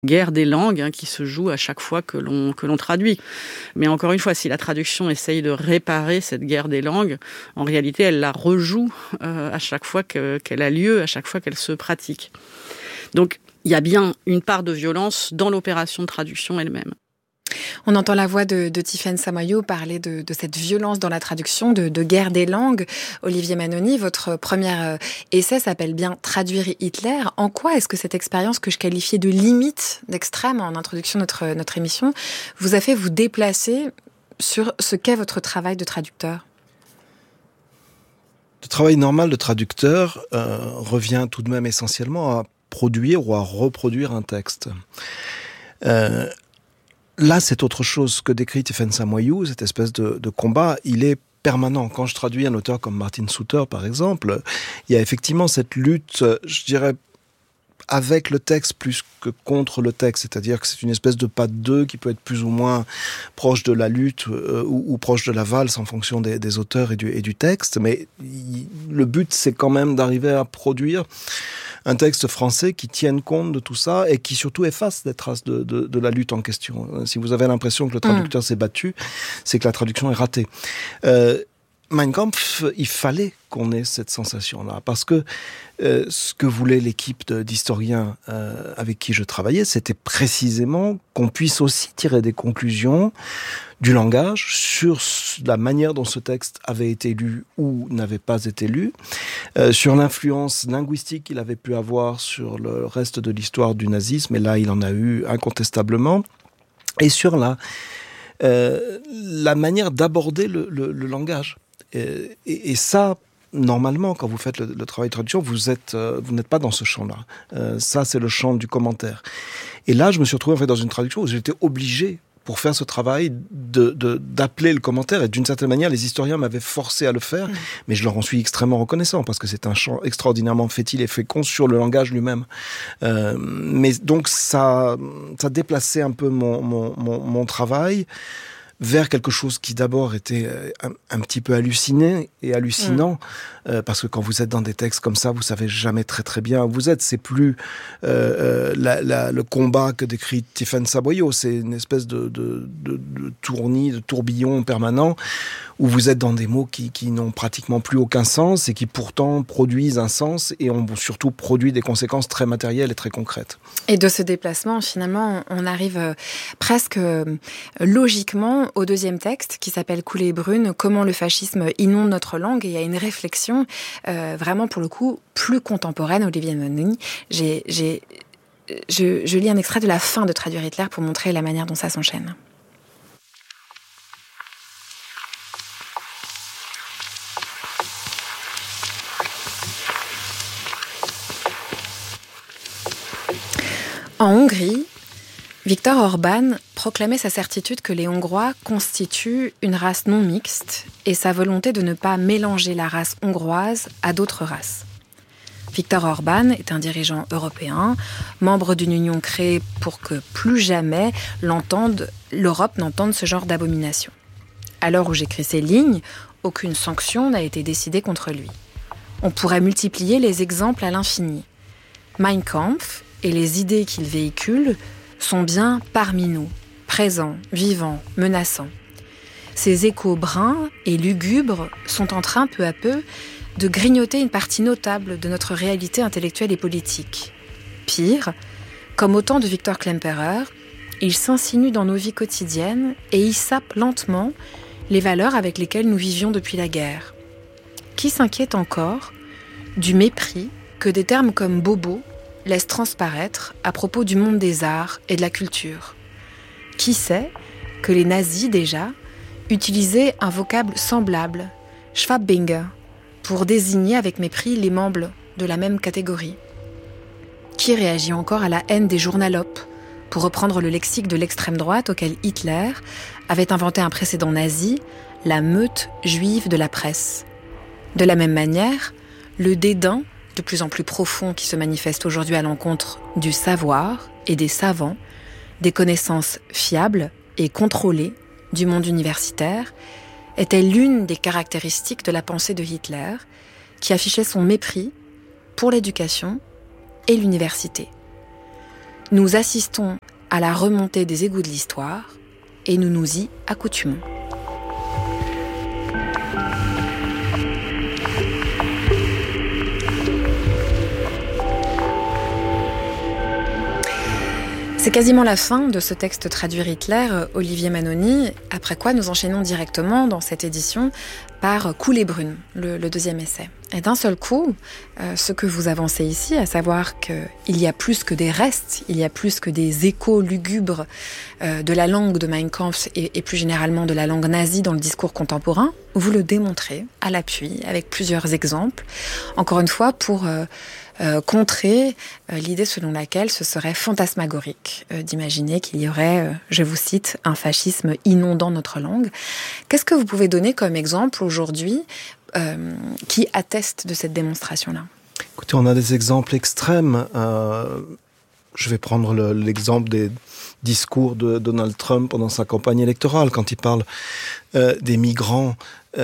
guerre des langues qui se joue à chaque fois que l'on traduit. Mais encore une fois, si la traduction essaye de réparer cette guerre des langues, en réalité, elle la rejoue à chaque fois qu'elle a lieu, à chaque fois qu'elle se pratique. Donc, il y a bien une part de violence dans l'opération de traduction elle-même. On entend la voix de Tiffaine Samoyau parler de cette violence dans la traduction, de guerre des langues. Olivier Manoni, votre premier essai s'appelle bien « Traduire Hitler ». En quoi est-ce que cette expérience que je qualifiais de limite, d'extrême en introduction de notre émission, vous a fait vous déplacer sur ce qu'est votre travail de traducteur ? Le travail normal de traducteur revient tout de même essentiellement à produire ou à reproduire un texte. Là, c'est autre chose que décrit Tiffaine Samoyau, cette espèce de combat, il est permanent. Quand je traduis un auteur comme Martin Suter, par exemple, il y a effectivement cette lutte, je dirais, avec le texte plus que contre le texte, c'est-à-dire que c'est une espèce de pas de deux qui peut être plus ou moins proche de la lutte ou proche de la valse en fonction des auteurs et du texte, mais le but c'est quand même d'arriver à produire un texte français qui tienne compte de tout ça et qui surtout efface des traces de la lutte en question. Si vous avez l'impression que le traducteur s'est battu, c'est que la traduction est ratée. Mein Kampf, il fallait qu'on ait cette sensation-là, parce que ce que voulait l'équipe d'historiens avec qui je travaillais, c'était précisément qu'on puisse aussi tirer des conclusions du langage sur la manière dont ce texte avait été lu ou n'avait pas été lu, sur l'influence linguistique qu'il avait pu avoir sur le reste de l'histoire du nazisme, et là il en a eu incontestablement, et sur la manière d'aborder le langage. Et ça, normalement, quand vous faites le travail de traduction, vous n'êtes pas dans ce champ-là. Ça, c'est le champ du commentaire. Et là, je me suis retrouvé en fait dans une traduction où j'étais obligé, pour faire ce travail, d'appeler le commentaire. Et d'une certaine manière, les historiens m'avaient forcé à le faire, mais je leur en suis extrêmement reconnaissant, parce que c'est un champ extraordinairement fertile et fécond sur le langage lui-même. Mais donc, ça déplaçait un peu mon travail vers quelque chose qui d'abord était un petit peu hallucinant, parce que quand vous êtes dans des textes comme ça, vous savez jamais très très bien où vous êtes. C'est plus le combat que décrit Tiffaine Samoyau, c'est une espèce de tournis, de tourbillon permanent, où vous êtes dans des mots qui n'ont pratiquement plus aucun sens et qui pourtant produisent un sens et ont surtout produit des conséquences très matérielles et très concrètes. Et de ce déplacement, finalement, on arrive presque logiquement au deuxième texte qui s'appelle Coulée brune, comment le fascisme inonde notre langue, et il y a une réflexion vraiment pour le coup plus contemporaine. Olivier Manoni, je lis un extrait de la fin de Traduire Hitler pour montrer la manière dont ça s'enchaîne. En Hongrie, Viktor Orbán proclamait sa certitude que les Hongrois constituent une race non mixte et sa volonté de ne pas mélanger la race hongroise à d'autres races. Viktor Orbán est un dirigeant européen, membre d'une union créée pour que plus jamais l'Europe n'entende ce genre d'abomination. À l'heure où j'écris ces lignes, aucune sanction n'a été décidée contre lui. On pourrait multiplier les exemples à l'infini. Mein Kampf et les idées qu'il véhicule sont bien parmi nous, présents, vivants, menaçants. Ces échos bruns et lugubres sont en train, peu à peu, de grignoter une partie notable de notre réalité intellectuelle et politique. Pire, comme au temps de Victor Klemperer, ils s'insinuent dans nos vies quotidiennes et y sapent lentement les valeurs avec lesquelles nous vivions depuis la guerre. Qui s'inquiète encore du mépris que des termes comme bobo laisse transparaître à propos du monde des arts et de la culture? Qui sait que les nazis, déjà, utilisaient un vocable semblable, Schwabbinger, pour désigner avec mépris les membres de la même catégorie? Qui réagit encore à la haine des journalopes, pour reprendre le lexique de l'extrême droite auquel Hitler avait inventé un précédent nazi, la meute juive de la presse? De la même manière, le dédain de plus en plus profond qui se manifeste aujourd'hui à l'encontre du savoir et des savants, des connaissances fiables et contrôlées du monde universitaire, était l'une des caractéristiques de la pensée de Hitler, qui affichait son mépris pour l'éducation et l'université. Nous assistons à la remontée des égouts de l'histoire et nous nous y accoutumons. C'est quasiment la fin de ce texte traduit Hitler, Olivier Manoni, après quoi nous enchaînons directement dans cette édition par Coulée brune, le deuxième essai. Et d'un seul coup, ce que vous avancez ici, à savoir qu'il y a plus que des restes, il y a plus que des échos lugubres de la langue de Mein Kampf et plus généralement de la langue nazie dans le discours contemporain, vous le démontrez à l'appui avec plusieurs exemples, encore une fois pour contrer l'idée selon laquelle ce serait fantasmagorique d'imaginer qu'il y aurait, je vous cite, un fascisme inondant notre langue. Qu'est-ce que vous pouvez donner comme exemple aujourd'hui qui atteste de cette démonstration-là ? Écoutez, on a des exemples extrêmes. Je vais prendre l'exemple des discours de Donald Trump pendant sa campagne électorale, quand il parle des migrants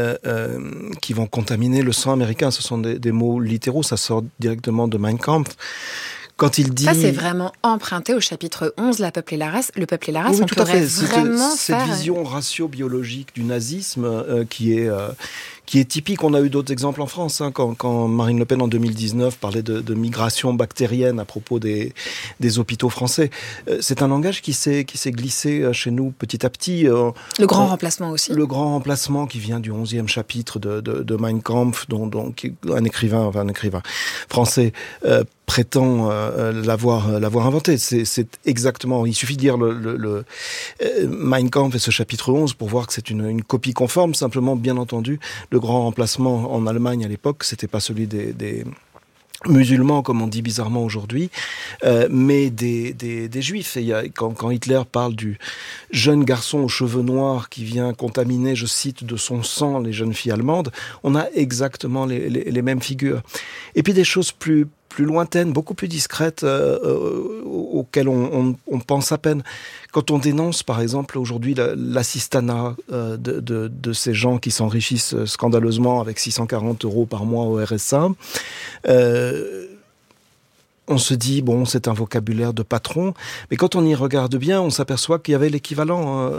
qui vont contaminer le sang américain. Ce sont des mots littéraux, ça sort directement de Mein Kampf. Quand il dit... Ça, c'est vraiment emprunté au chapitre 11, Le peuple et la race. Oui, on pourrait vraiment cette vision ratio-biologique du nazisme qui est typique. On a eu d'autres exemples en France, quand Marine Le Pen en 2019 parlait de migration bactérienne à propos des hôpitaux français. C'est un langage qui s'est glissé chez nous petit à petit. Le grand remplacement aussi. Le grand remplacement qui vient du 11e chapitre de Mein Kampf, dont un écrivain français prétend l'avoir inventé. C'est exactement... Il suffit de lire le Mein Kampf et ce chapitre 11 pour voir que c'est une copie conforme. Simplement, bien entendu, le grand remplacement en Allemagne à l'époque, c'était pas celui des musulmans, comme on dit bizarrement aujourd'hui, mais des juifs. Et quand Hitler parle du jeune garçon aux cheveux noirs qui vient contaminer, je cite, de son sang les jeunes filles allemandes, on a exactement les mêmes figures. Et puis des choses plus lointaines, beaucoup plus discrètes, auxquelles on pense à peine. Quand on dénonce, par exemple, aujourd'hui l'assistanat de ces gens qui s'enrichissent scandaleusement avec 640 € par mois au RSA, on se dit, bon, c'est un vocabulaire de patron, mais quand on y regarde bien, on s'aperçoit qu'il y avait l'équivalent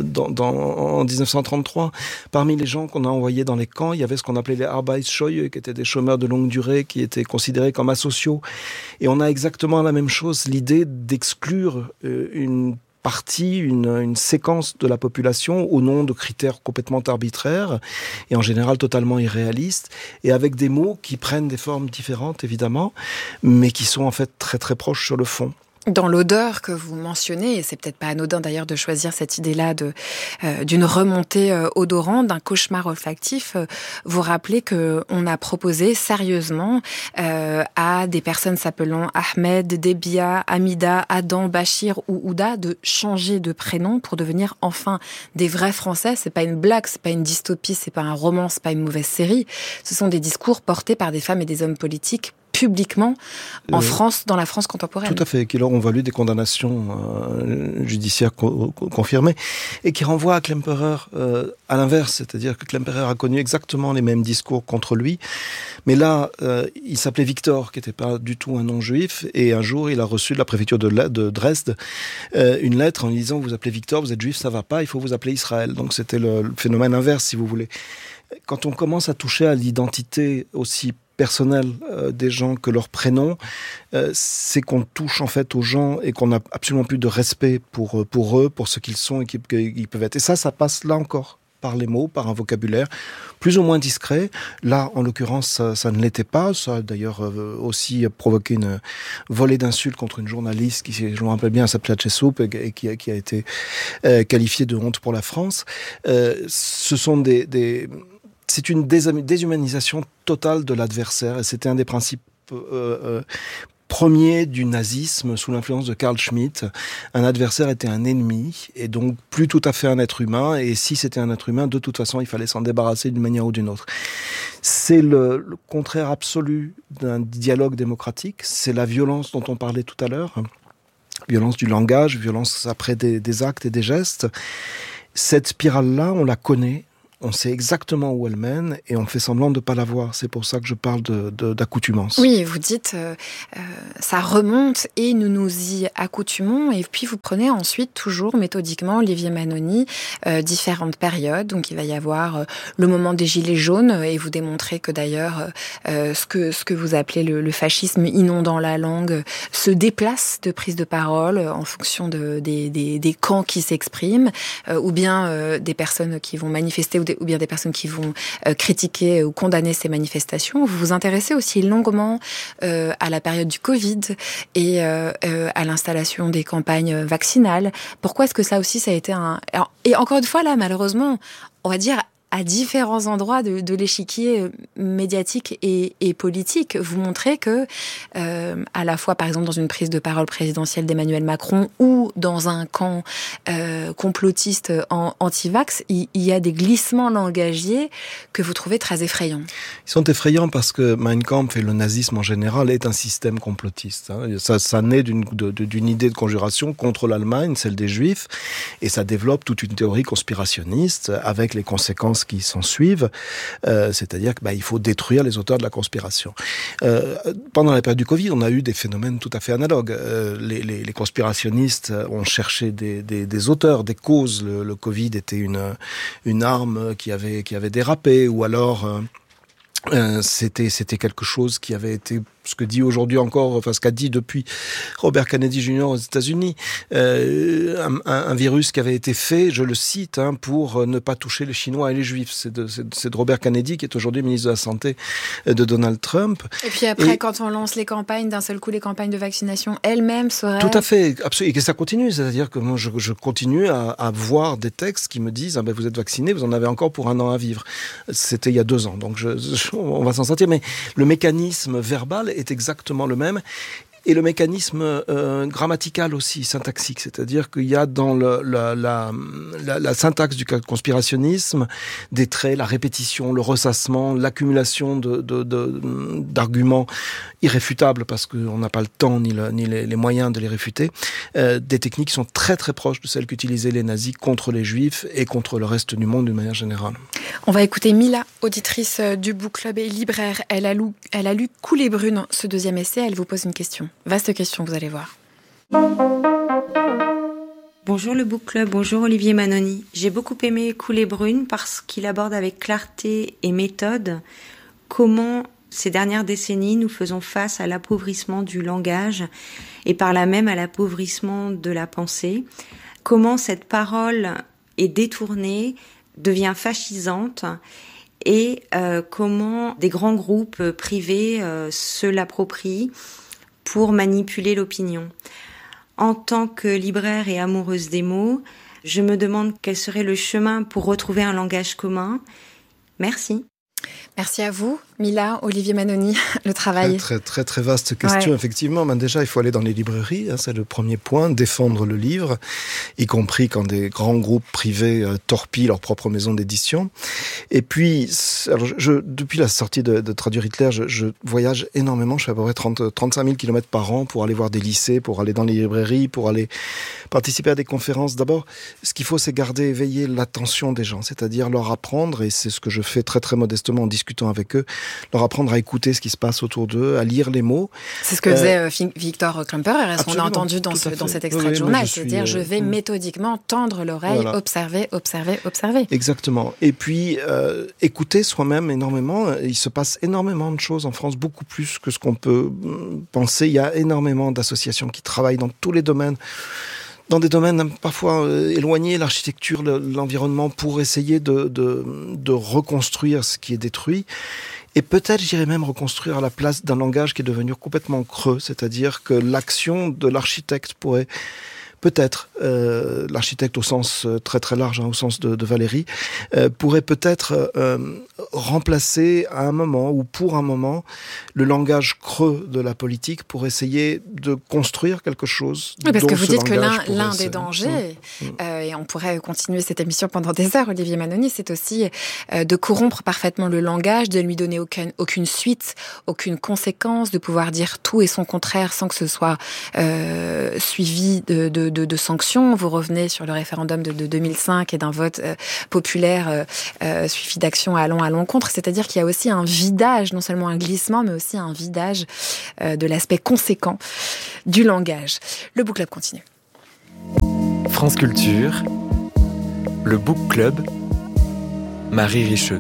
en 1933. Parmi les gens qu'on a envoyés dans les camps, il y avait ce qu'on appelait les Arbeitsscheue, qui étaient des chômeurs de longue durée, qui étaient considérés comme asociaux. Et on a exactement la même chose, l'idée d'exclure une partie, une séquence de la population au nom de critères complètement arbitraires et en général totalement irréalistes et avec des mots qui prennent des formes différentes évidemment, mais qui sont en fait très très proches sur le fond. Dans l'odeur que vous mentionnez, et c'est peut-être pas anodin d'ailleurs de choisir cette idée-là d'une remontée odorante, d'un cauchemar olfactif, vous rappelez que on a proposé sérieusement à des personnes s'appelant Ahmed, Debia, Hamida, Adam, Bachir ou Ouda de changer de prénom pour devenir enfin des vrais Français. C'est pas une blague, c'est pas une dystopie, c'est pas un roman, c'est pas une mauvaise série. Ce sont des discours portés par des femmes et des hommes politiques publiquement en France, dans la France contemporaine. Tout à fait, qui leur ont valu des condamnations judiciaires confirmées et qui renvoient à Klemperer à l'inverse, c'est-à-dire que Klemperer a connu exactement les mêmes discours contre lui, mais là, il s'appelait Victor, qui n'était pas du tout un nom juif, et un jour, il a reçu de la préfecture de Dresde une lettre en lui disant « Vous appelez Victor, vous êtes juif, ça va pas, il faut vous appeler Israël ». Donc c'était le phénomène inverse, si vous voulez. Quand on commence à toucher à l'identité aussi personnel des gens que leur prénom, c'est qu'on touche en fait aux gens et qu'on n'a absolument plus de respect pour eux, pour ce qu'ils sont et qu'ils peuvent être. Et ça passe là encore par les mots, par un vocabulaire plus ou moins discret. Là, en l'occurrence, ça ne l'était pas. Ça a d'ailleurs aussi provoqué une volée d'insultes contre une journaliste qui, je me rappelle bien, s'appelait Chesoup et qui a été qualifiée de honte pour la France. Ce sont c'est une déshumanisation totale de l'adversaire et c'était un des principes premiers du nazisme sous l'influence de Carl Schmitt. Un adversaire était un ennemi et donc plus tout à fait un être humain et si c'était un être humain, de toute façon, il fallait s'en débarrasser d'une manière ou d'une autre. C'est le contraire absolu d'un dialogue démocratique, c'est la violence dont on parlait tout à l'heure, violence du langage, violence après des actes et des gestes. Cette spirale-là, on la connaît. on sait exactement où elle mène et on fait semblant de ne pas la voir. C'est pour ça que je parle d'accoutumance. Oui, vous dites ça remonte et nous nous y accoutumons, et puis vous prenez ensuite toujours méthodiquement, Olivier Manoni, différentes périodes. Donc il va y avoir le moment des Gilets jaunes, et vous démontrez que d'ailleurs ce que vous appelez le fascisme inondant la langue se déplace de prise de parole en fonction des camps qui s'expriment, ou bien des personnes qui vont manifester, ou bien des personnes qui vont critiquer ou condamner ces manifestations. Vous vous intéressez aussi longuement à la période du Covid et à l'installation des campagnes vaccinales. Pourquoi est-ce que ça aussi, ça a été et encore une fois, là, malheureusement, on va dire à différents endroits de l'échiquier médiatique et politique, vous montrez que, à la fois, par exemple, dans une prise de parole présidentielle d'Emmanuel Macron ou dans un camp complotiste anti-vax, il y a des glissements langagiers que vous trouvez très effrayants. Ils sont effrayants parce que Mein Kampf et le nazisme en général est un système complotiste. Ça naît d'une idée de conjuration contre l'Allemagne, celle des Juifs, et ça développe toute une théorie conspirationniste avec les conséquences qui s'en suivent, c'est-à-dire qu'il faut détruire les auteurs de la conspiration. Pendant la période du Covid, on a eu des phénomènes tout à fait analogues. Les conspirationnistes ont cherché des auteurs, des causes. Le Covid était une arme qui avait dérapé, ou alors c'était quelque chose qui avait été, ce que dit aujourd'hui encore, enfin ce qu'a dit depuis Robert Kennedy Jr. aux États-Unis, un virus qui avait été fait, je le cite, pour ne pas toucher les Chinois et les Juifs. C'est de Robert Kennedy, qui est aujourd'hui ministre de la Santé de Donald Trump. Et puis après, quand on lance les campagnes, d'un seul coup, les campagnes de vaccination elles-mêmes seraient... Tout à fait, absolument. Et ça continue, c'est-à-dire que moi, je continue à voir des textes qui me disent vous êtes vacciné, vous en avez encore pour 1 an à vivre. C'était il y a 2 ans, donc on va s'en sortir. Mais le mécanisme verbal est exactement le même. Et le mécanisme grammatical aussi, syntaxique, c'est-à-dire qu'il y a dans la syntaxe du conspirationnisme des traits, la répétition, le ressassement, l'accumulation d'arguments irréfutables, parce qu'on n'a pas le temps ni les moyens de les réfuter, des techniques qui sont très très proches de celles qu'utilisaient les nazis contre les juifs et contre le reste du monde d'une manière générale. On va écouter Mila, auditrice du Book Club et libraire. Elle a lu Coulées brunes, ce 2e essai. Elle vous pose une question. Vaste question, vous allez voir. Bonjour le Book Club, bonjour Olivier Manoni. J'ai beaucoup aimé Coulées brunes parce qu'il aborde avec clarté et méthode comment, ces dernières décennies, nous faisons face à l'appauvrissement du langage et par là même à l'appauvrissement de la pensée. Comment cette parole est détournée, devient fascisante, et comment des grands groupes privés se l'approprient pour manipuler l'opinion. En tant que libraire et amoureuse des mots, je me demande quel serait le chemin pour retrouver un langage commun. Merci. Merci à vous, Mila, Olivier Manoni, le travail. Très, très, très vaste question, ouais. Effectivement. Déjà, il faut aller dans les librairies, c'est le premier point, défendre le livre, y compris quand des grands groupes privés torpillent leur propre maison d'édition. Et puis, depuis la sortie de Traduire Hitler, je voyage énormément, je fais à peu près 35 000 km par an pour aller voir des lycées, pour aller dans les librairies, pour aller participer à des conférences. D'abord, ce qu'il faut, c'est garder éveillé l'attention des gens, c'est-à-dire leur apprendre, et c'est ce que je fais très, très modestement en discutant avec eux, leur apprendre à écouter ce qui se passe autour d'eux, à lire les mots. C'est ce que faisait Victor Klemperer, et ce qu'on a entendu dans cet extrait de journal, c'est-à-dire je vais méthodiquement tendre l'oreille, voilà. observer. Exactement. Et puis, écouter soi-même énormément. Il se passe énormément de choses en France, beaucoup plus que ce qu'on peut penser. Il y a énormément d'associations qui travaillent dans tous les domaines, dans des domaines parfois éloignés, l'architecture, l'environnement, pour essayer de reconstruire ce qui est détruit. Et peut-être, j'irais même reconstruire à la place d'un langage qui est devenu complètement creux, c'est-à-dire que l'action de l'architecte pourrait peut-être, l'architecte au sens très très large, au sens de Valérie, pourrait peut-être remplacer à un moment, ou pour un moment, le langage creux de la politique pour essayer de construire quelque chose. Oui, parce que vous dites que l'un des dangers, et on pourrait continuer cette émission pendant des heures, Olivier Manoni, c'est aussi de corrompre parfaitement le langage, de ne lui donner aucune suite, aucune conséquence, de pouvoir dire tout et son contraire sans que ce soit suivi de de sanctions. Vous revenez sur le référendum de 2005 et d'un vote populaire suivi d'actions allant à l'encontre. C'est-à-dire qu'il y a aussi un vidage, non seulement un glissement, mais aussi un vidage de l'aspect conséquent du langage. Le Book Club continue. France Culture, le Book Club, Marie Richeux.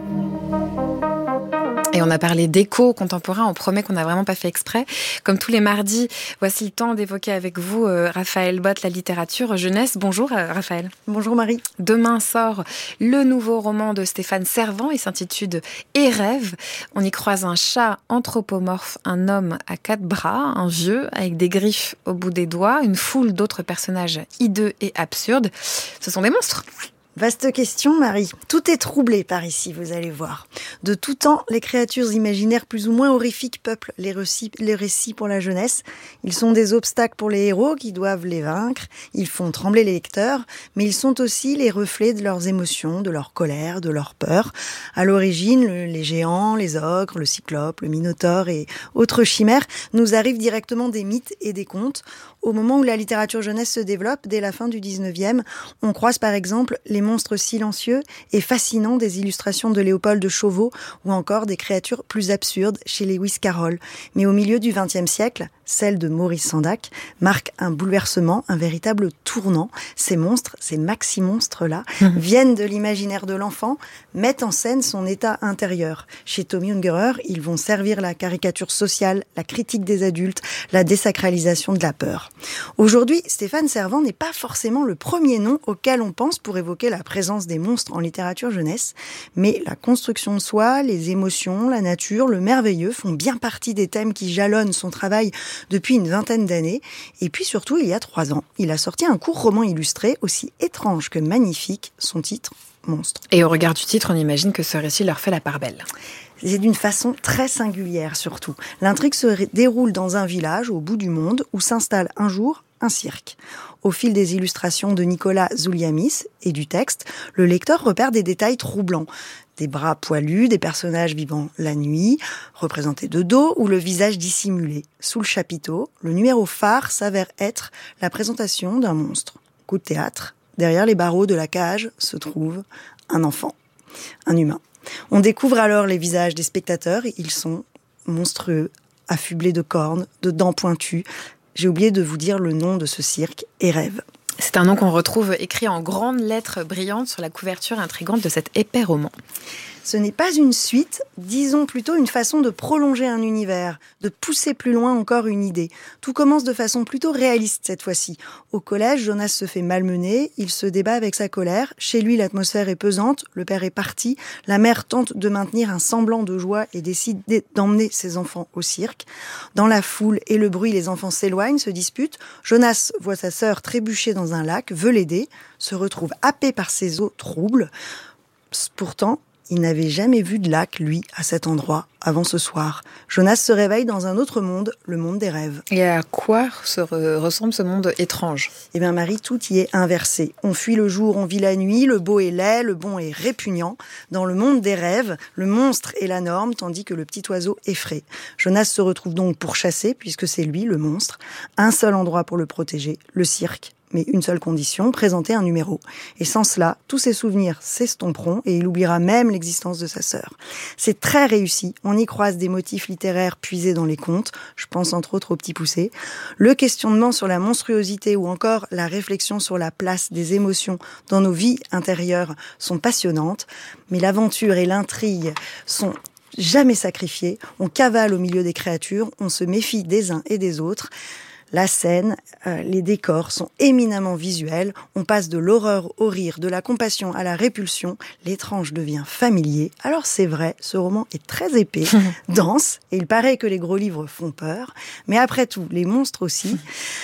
Et on a parlé d'écho contemporain, on promet qu'on n'a vraiment pas fait exprès. Comme tous les mardis, voici le temps d'évoquer avec vous Raphaël Botte, la littérature jeunesse. Bonjour Raphaël. Bonjour Marie. Demain sort le nouveau roman de Stéphane Servan, il s'intitule Et rêve. On y croise un chat anthropomorphe, un homme à 4 bras, un vieux avec des griffes au bout des doigts, une foule d'autres personnages hideux et absurdes. Ce sont des monstres. Vaste question, Marie. Tout est troublé par ici, vous allez voir. De tout temps, les créatures imaginaires plus ou moins horrifiques peuplent les récits pour la jeunesse. Ils sont des obstacles pour les héros qui doivent les vaincre. Ils font trembler les lecteurs, mais ils sont aussi les reflets de leurs émotions, de leur colère, de leur peur. À l'origine, les géants, les ogres, le cyclope, le minotaure et autres chimères nous arrivent directement des mythes et des contes. Au moment où la littérature jeunesse se développe, dès la fin du 19e, on croise par exemple les monstres silencieux et fascinants des illustrations de Léopold de Chauveau ou encore des créatures plus absurdes chez Lewis Carroll. Mais au milieu du XXe siècle, celle de Maurice Sendak marque un bouleversement, un véritable tournant. Ces monstres, ces maxi-monstres-là, viennent de l'imaginaire de l'enfant, mettent en scène son état intérieur. Chez Tommy Ungerer, ils vont servir la caricature sociale, la critique des adultes, la désacralisation de la peur. Aujourd'hui, Stéphane Servan n'est pas forcément le premier nom auquel on pense pour évoquer la présence des monstres en littérature jeunesse, mais la construction de soi, les émotions, la nature, le merveilleux font bien partie des thèmes qui jalonnent son travail depuis une vingtaine d'années. Et puis surtout, il y a 3 ans, il a sorti un court roman illustré aussi étrange que magnifique, son titre, Monstre. Et au regard du titre, on imagine que ce récit leur fait la part belle. C'est d'une façon très singulière surtout. L'intrigue se déroule dans un village au bout du monde où s'installe un jour un cirque. Au fil des illustrations de Nicolas Zouliamis et du texte, le lecteur repère des détails troublants. Des bras poilus, des personnages vivant la nuit, représentés de dos ou le visage dissimulé. Sous le chapiteau, le numéro phare s'avère être la présentation d'un monstre. Coup de théâtre, derrière les barreaux de la cage se trouve un enfant, un humain. On découvre alors les visages des spectateurs. Ils sont monstrueux, affublés de cornes, de dents pointues. J'ai oublié de vous dire le nom de ce cirque, Et rêve. C'est un nom qu'on retrouve écrit en grandes lettres brillantes sur la couverture intrigante de cet épais roman. Ce n'est pas une suite, disons plutôt une façon de prolonger un univers, de pousser plus loin encore une idée. Tout commence de façon plutôt réaliste cette fois-ci. Au collège, Jonas se fait malmener, il se débat avec sa colère. Chez lui, l'atmosphère est pesante, le père est parti, la mère tente de maintenir un semblant de joie et décide d'emmener ses enfants au cirque. Dans la foule et le bruit, les enfants s'éloignent, se disputent. Jonas voit sa sœur trébucher dans un lac, veut l'aider, se retrouve happé par ses eaux troubles. Pourtant, il n'avait jamais vu de lac, lui, à cet endroit, avant ce soir. Jonas se réveille dans un autre monde, le monde des rêves. Et à quoi ressemble ce monde étrange ? Eh bien, Marie, tout y est inversé. On fuit le jour, on vit la nuit, le beau est laid, le bon est répugnant. Dans le monde des rêves, le monstre est la norme, tandis que le petit oiseau effraie. Jonas se retrouve donc pourchassé, puisque c'est lui, le monstre. Un seul endroit pour le protéger, le cirque. Mais une seule condition, présenter un numéro. Et sans cela, tous ses souvenirs s'estomperont et il oubliera même l'existence de sa sœur. C'est très réussi. On y croise des motifs littéraires puisés dans les contes. Je pense entre autres au Petit Poucet. Le questionnement sur la monstruosité ou encore la réflexion sur la place des émotions dans nos vies intérieures sont passionnantes. Mais l'aventure et l'intrigue sont jamais sacrifiées. On cavale au milieu des créatures. On se méfie des uns et des autres. La scène, les décors sont éminemment visuels. On passe de l'horreur au rire, de la compassion à la répulsion. L'étrange devient familier. Alors c'est vrai, ce roman est très épais, dense, et il paraît que les gros livres font peur. Mais après tout, les monstres aussi.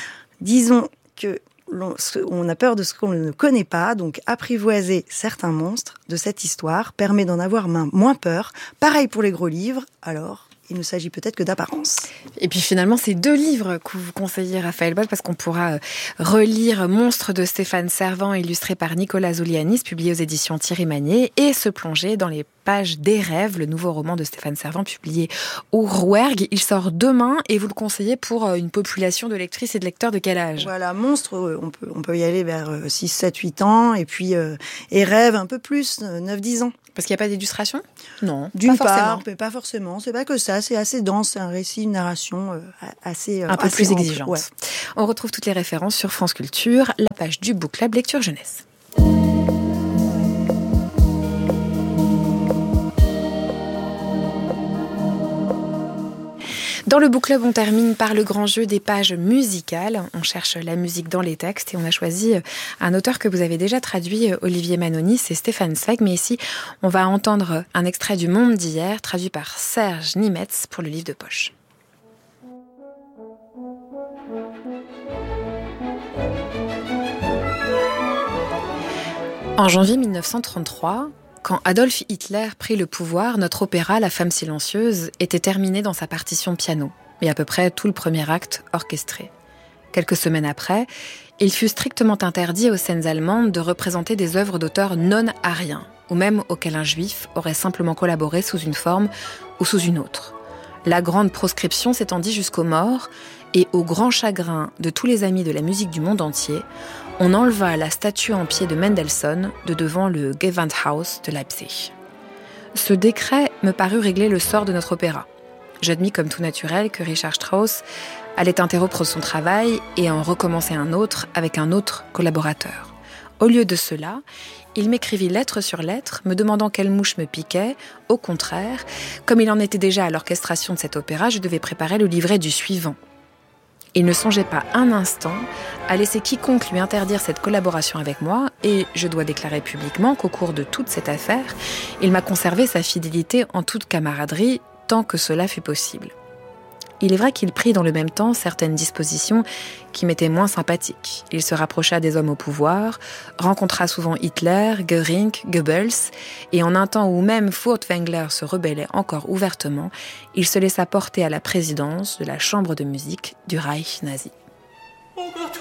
Disons que on a peur de ce qu'on ne connaît pas, donc apprivoiser certains monstres de cette histoire permet d'en avoir moins peur. Pareil pour les gros livres, alors il ne s'agit peut-être que d'apparence. Et puis finalement, c'est 2 livres que vous conseillez, Raphaël Botte, parce qu'on pourra relire Monstre de Stéphane Servan, illustré par Nicolas Zoulianis, publié aux éditions Thierry Magnier, et se plonger dans les pages des rêves, le nouveau roman de Stéphane Servan publié au Rouergue. Il sort demain et vous le conseillez pour une population de lectrices et de lecteurs de quel âge ? Voilà, Monstre, on peut y aller vers 6, 7, 8 ans, et puis et Rêve un peu plus, 9, 10 ans. Parce qu'il n'y a pas d'illustration ? Non, D'une pas part, forcément. mais pas forcément. C'est pas que ça, c'est assez dense, c'est un récit, une narration assez un peu assez plus ample. exigeante. Ouais. On retrouve toutes les références sur France Culture, la page du Book Club Lecture Jeunesse. Dans le Book Club, on termine par le grand jeu des pages musicales. On cherche la musique dans les textes et on a choisi un auteur que vous avez déjà traduit, Olivier Manoni, c'est Stéphane Zweig. Mais ici, on va entendre un extrait du Monde d'hier, traduit par Serge Nimetz pour le livre de poche. En janvier 1933, quand Adolf Hitler prit le pouvoir, notre opéra La Femme silencieuse était terminé dans sa partition piano, et à peu près tout le premier acte orchestré. Quelques semaines après, il fut strictement interdit aux scènes allemandes de représenter des œuvres d'auteurs non-ariens, ou même auxquels un juif aurait simplement collaboré sous une forme ou sous une autre. La grande proscription s'étendit jusqu'aux morts, et au grand chagrin de tous les amis de la musique du monde entier, on enleva la statue en pied de Mendelssohn de devant le Gewandhaus de Leipzig. Ce décret me parut régler le sort de notre opéra. J'admis comme tout naturel que Richard Strauss allait interrompre son travail et en recommencer un autre avec un autre collaborateur. Au lieu de cela, il m'écrivit lettre sur lettre, me demandant quelle mouche me piquait. Au contraire, comme il en était déjà à l'orchestration de cet opéra, je devais préparer le livret du suivant. Il ne songeait pas un instant à laisser quiconque lui interdire cette collaboration avec moi, et je dois déclarer publiquement qu'au cours de toute cette affaire, il m'a conservé sa fidélité en toute camaraderie, tant que cela fut possible. Il est vrai qu'il prit dans le même temps certaines dispositions qui m'étaient moins sympathiques. Il se rapprocha des hommes au pouvoir, rencontra souvent Hitler, Göring, Goebbels, et en un temps où même Furtwängler se rebellait encore ouvertement, il se laissa porter à la présidence de la chambre de musique du Reich nazi. Oh Gott,